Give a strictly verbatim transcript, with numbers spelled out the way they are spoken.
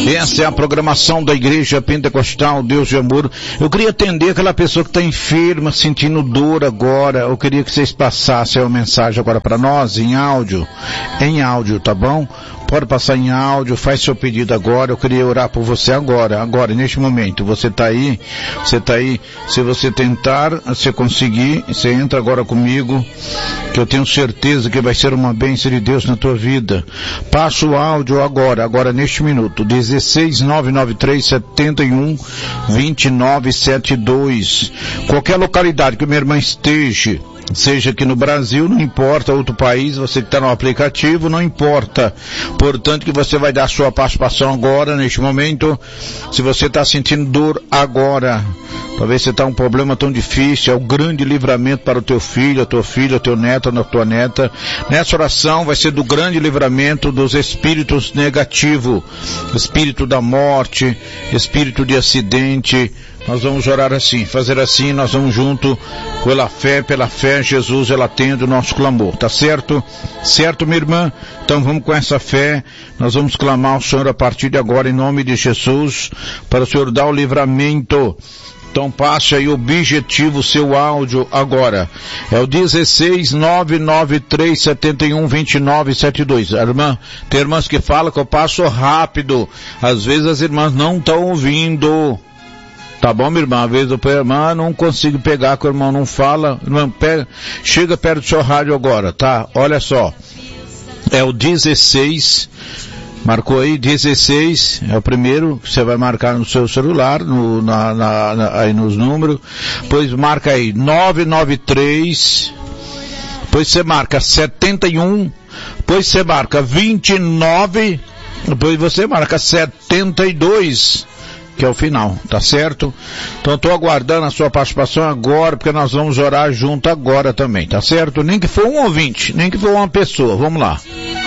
Essa é a programação da Igreja Pentecostal Deus de Amor. Eu queria atender aquela pessoa que está enferma, sentindo dor agora. Eu queria que vocês passassem uma mensagem agora para nós, em áudio. Em áudio, tá bom? Pode passar em áudio, faz seu pedido agora. Eu queria orar por você agora, agora, neste momento. Você está aí, você está aí. Se você tentar, se conseguir, você entra agora comigo, que eu tenho certeza que vai ser uma bênção de Deus na tua vida. Passa o áudio agora, agora neste minuto. dezesseis nove nove três sete um dois nove sete dois. Qualquer localidade que minha irmã esteja, seja aqui no Brasil, não importa, outro país, você que está no aplicativo, não importa. Portanto, que você vai dar sua participação agora, neste momento. Se você está sentindo dor agora, talvez você está um problema tão difícil, é o grande livramento para o teu filho, a tua filha, o teu neto, a tua neta. Nessa oração vai ser do grande livramento dos espíritos negativos, espírito da morte, espírito de acidente. Nós vamos orar assim, fazer assim, nós vamos junto, pela fé, pela fé, Jesus, ela atende o nosso clamor, tá certo? Certo, minha irmã? Então vamos com essa fé, nós vamos clamar ao Senhor a partir de agora, em nome de Jesus, para o Senhor dar o livramento. Então passe aí o objetivo, seu áudio agora. É o dezesseis nove nove três sete um dois nove sete dois. Irmã, tem irmãs que falam que eu passo rápido. Às vezes as irmãs não estão ouvindo. Tá bom, minha irmã? Às vezes eu falo, irmã, não consigo pegar, que o irmão não fala. Irmã, pega, chega perto do seu rádio agora, tá? Olha só. É o dezesseis, marcou aí, dezesseis, é o primeiro que você vai marcar no seu celular, no, na, na, na, aí nos números. Depois marca aí, nove nove três, depois você marca setenta e um, depois você marca vinte e nove, depois você marca setenta e dois. Que é o final, tá certo? Então estou aguardando a sua participação agora, porque nós vamos orar junto agora também, tá certo? Nem que for um ouvinte, nem que for uma pessoa, vamos lá.